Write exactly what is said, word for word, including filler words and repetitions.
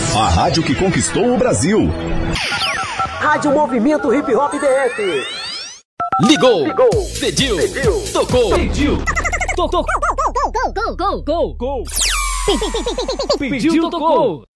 A rádio que conquistou o Brasil. Rádio Movimento Hip Hop D F. Ligou, Ligou. Pediu. Pediu. Tocou. Pediu. Tocou. Gol, gol, gol, gol, gol. Pediu, tocou.